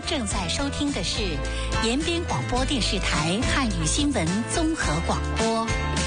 正在收听的是延边广播电视台汉语新闻综合广播。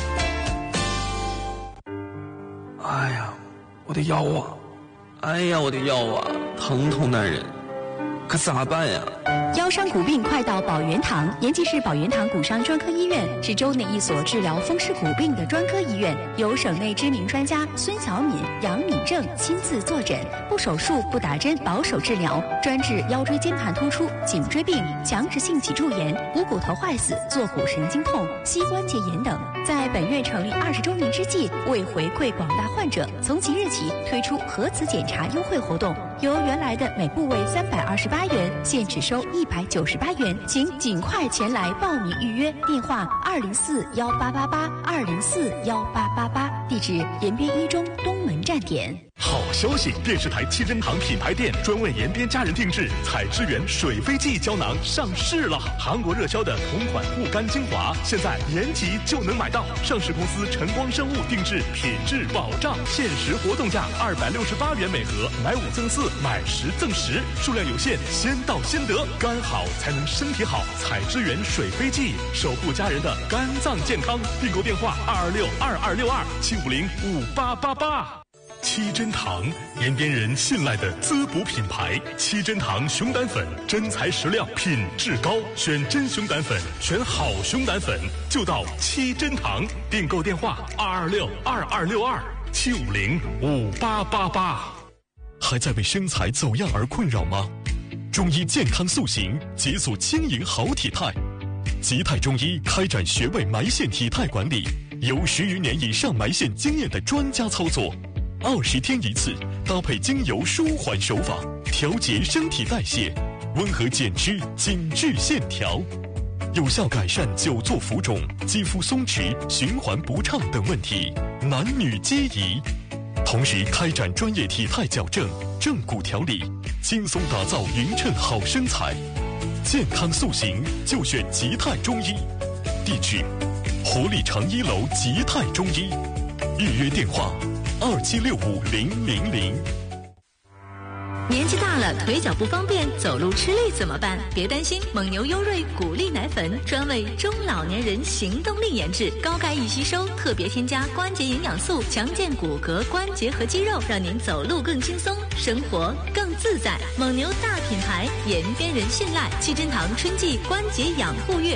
哎呀，我的腰啊！哎呀，我的腰啊，疼痛难忍，可咋办呀？ 腰伤骨病快到保元堂，延吉市保元堂骨伤专科医院是州内一所治疗风湿骨病的专科医院，由省内知名专家孙小敏、杨敏正亲自坐诊，不手术、不打针，保守治疗，专治腰椎间盘突出、颈椎病、强直性脊柱炎、股骨头坏死、坐骨神经痛、膝关节炎等。在本院成立20周年之际，为回馈广大患者，从即日起推出核磁检查优惠活动，由原来的每部位328元，现只收198元，请尽快前来报名预约。电话204-1888，204-1888，地址延边一中东门站点。 好消息！电视台七珍堂品牌店专为延边家人定制采之源水飞蓟胶囊上市了。韩国热销的同款护肝精华，现在延吉就能买到。上市公司晨光生物定制，品质保障，限时活动价268元每盒，买5赠4，买10赠10，数量有限，先到先得。肝好才能身体好，采之源水飞蓟，守护家人的肝脏健康。订购电话226-2262-750-5888。七珍堂，延边人信赖的滋补品牌。七珍堂熊胆粉，真材实料，品质高，选真熊胆粉，选好熊胆粉，就到七珍堂。订购电话226-2262-750-5888。还在为身材走样而困扰吗？中医健康塑形，解锁轻盈好体态。吉泰中医开展穴位埋线体态管理，有10余年以上埋线经验的专家操作。20天一次，搭配精油舒缓手法，调节身体代谢，温和减脂，紧致线条，有效改善久坐浮肿、肌肤松弛、循环不畅等问题，男女皆宜。同时开展专业体态矫正、正骨调理，轻松打造匀称好身材。健康塑形就选吉泰中医，地址：活力长1楼吉泰中医，预约电话27650000。 年纪大了，腿脚不方便，走路吃力怎么办？别担心，蒙牛优瑞骨力奶粉专为中老年人行动力研制，高钙易吸收，特别添加关节营养素，强健骨骼、关节和肌肉，让您走路更轻松，生活更自在。蒙牛大品牌，延边人信赖。七珍堂春季关节养护月